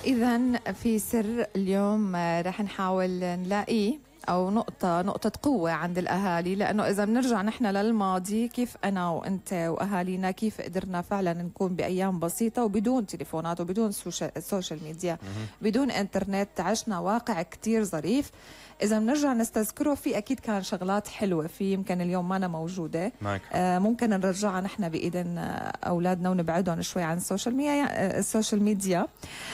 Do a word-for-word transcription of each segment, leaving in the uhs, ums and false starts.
إذن في سر اليوم رح نحاول نلاقيه أو نقطة نقطة قوة عند الأهالي، لأنه إذا بنرجع نحن للماضي كيف أنا وأنت وأهالينا كيف قدرنا فعلا نكون بأيام بسيطة وبدون تليفونات وبدون سوشيال ميديا بدون إنترنت، عشنا واقع كتير ظريف. إذا بنرجع نستذكره في أكيد كان شغلات حلوة في يمكن اليوم ما أنا موجودة. آه ممكن نرجعها نحن بإيدين أولادنا ونبعدهم شوي عن السوشيال ميديا السوشيال ميديا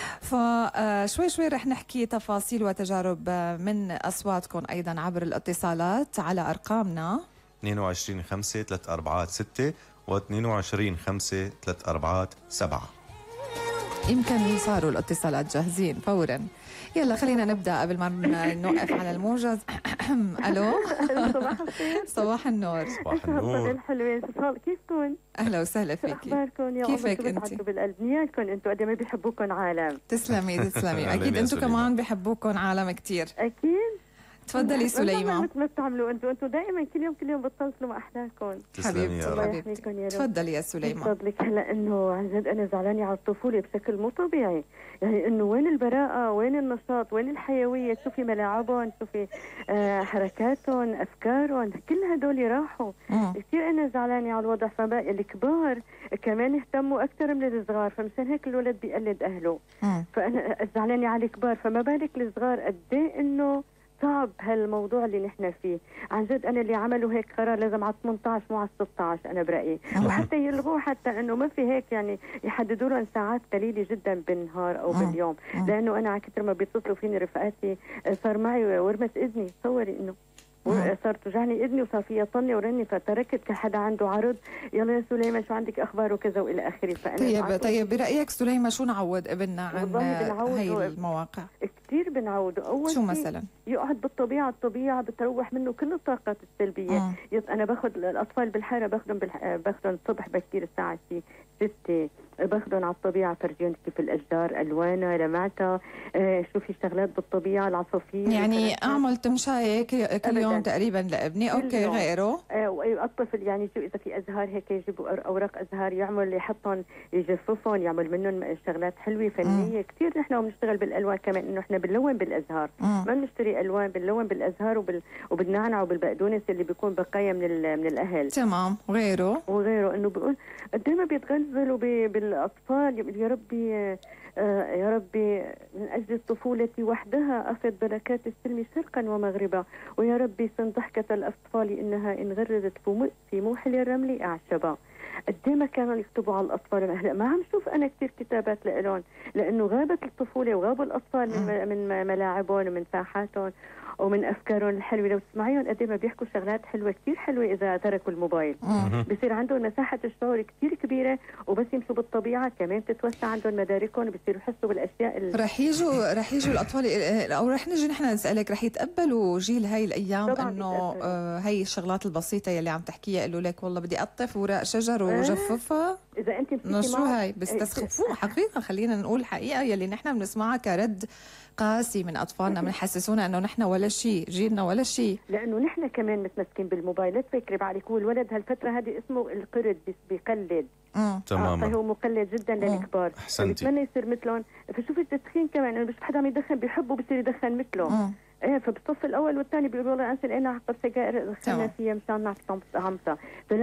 فشوي شوي رح نحكي تفاصيل وتجارب من أصواتكم أيضا عبر الاتصالات على أرقامنا اثنين وعشرين خمسة ثلاثة أربعة ستة و اثنين وعشرين خمسة ثلاثة أربعة سبعة. يمكن صاروا الاتصالات جاهزين فورا. يلا خلينا نبدأ قبل ما نوقف على الموجز. ألو. صباح الخير. صباح النور. صباح النور. الحلوين كيفكم؟ أهلا وسهلا فيكي. أخباركم يا كيفك أنت؟ بالقلب نيالكم أنتم قد ما بيحبوكم عالم. تسلمي تسلمي. أكيد أنتم كمان بيحبوكم عالم كتير. أكيد. تفضلي سليمة. مثل ما بتعملوا انتم انتم دائما كل يوم كل يوم بتتصلوا مع احلاكم. حبيبتي حبيبتي. تفضلي يا سليمة. فضلك. هلا انه عن جد انا زعلانه على الطفوله بشكل مو طبيعي، يعني انه وين البراءه، وين النشاط، وين الحيويه، شوفي ملاعبهم، شوفي آه حركاتهم، افكارهم، كل هدول راحوا. كثير انا زعلانه على الوضع. فبقى الكبار كمان اهتموا اكثر من الصغار، فمشان هيك الولد بيقلد اهله. مم. فانا زعلانه على الكبار، فما بالك الصغار قد ايه انه صعب هالموضوع اللي نحن فيه. عن جد انا اللي عملوا هيك قرار لازم على ثمانية عشر مو على ستة عشر انا برايي، وحتى يلغوه، حتى انه ما في هيك يعني يحددوا لهم ساعات قليله جدا بالنهار او باليوم، لانه انا على كثر ما بيتصلوا فيني رفقاتي صار معي ورمت اذني. تصوري انه صار توجعني اذني وصار فيها طني ورني، فتركت كحدا عنده عرض يلا يا سليمة شو عندك اخبار وكذا والى اخره. طيب طيب برايك سليمة شو نعود ابننا عن هاي المواقع؟ كثير بنعوده. اول شو مثلا؟ يقعد بالطبيعه، الطبيعه بتروح منه كل الطاقات السلبيه. انا باخذ الاطفال بالحاره باخذهم بالح... باخذهم الصبح بكير الساعه ستة، باخذهم على الطبيعه فرجيهم كيف الاشجار الوانها لمعتها، آه شوفي شغلات بالطبيعه، العصافير. يعني اعمل تمشايه كل يوم تقريبا لابني. اوكي يوم. غيره آه الطفل يعني شو اذا في ازهار هيك يجيبوا اوراق ازهار يعمل يحطهم يجففهم يعمل منهم شغلات حلوه فنيه. كثير نحن بنشتغل بالالوان كمان، انه احنا بنلون بالازهار، مم. ما بنشتري الوان، بنلون بالازهار وبال... وبالنعنع وبالبقدونس اللي بيكون بقايا من ال... من الاهل. تمام. وغيره وغيره انه بيقول قد ما بيتغزلوا ب... بالاطفال. يا ربي آه يا ربي من اجل الطفوله وحدها افد بركات السلم شرقا ومغربا، ويا ربي سن ضحكه الاطفال انها ان غرزت في موحل الرمل اعشبا. قد ما كانوا يكتبوا على الاطفال. هلا ما عم شوف انا كثير كتابات لهم، لانه غابت الطفوله وغابوا الاطفال من من ملاعبهم ومن ساحاتهم ومن افكارهم الحلوه. لو تسمعيهم قد ما بيحكوا شغلات حلوه كثير حلوه اذا تركوا الموبايل. بصير عندهم مساحه الشعور كثير كبيره، وبس يمشوا بالطبيعه كمان تتوسع عندهم مداركهم وبصيروا يحسوا بالاشياء ال... رح يجوا رح يجوا الاطفال او رح نجي نحن نسالك رح يتقبلوا جيل هاي الايام انه آه هي الشغلات البسيطه يلي عم تحكيها يقولوا لك والله بدي اقطف ورق شجر وجففها. اذا انت شو هاي بيستسخفوها حقيقه. خلينا نقول حقيقه يلي نحن بنسمعها كرد قاسي من اطفالنا، بنحسسونا انه نحن ولا شيء، جيلنا ولا شيء، لانه نحن كمان متمسكين بالموبايل. لا تفكري بعدك هو الولد هالفتره هذه اسمه القرد بس بيقلد. تماما. آه هو مقلد جدا للكبار. احسنتي. بتمنى يصير مثلهم. فشوفي التدخين كمان انه مش حدا عم يدخن بيحبه بصير يدخن مثله. ايه فبالصف الاول والثاني بيقولوا والله انسى انا عقب سجائر دخلنا فيها مشان نعطي خمسه.